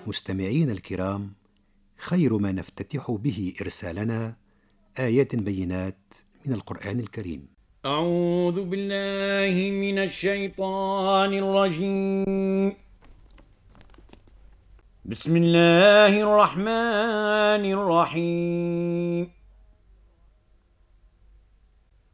مستمعين الكرام، خير ما نفتتح به إرسالنا آيات بينات من القرآن الكريم. أعوذ بالله من الشيطان الرجيم. بسم الله الرحمن الرحيم.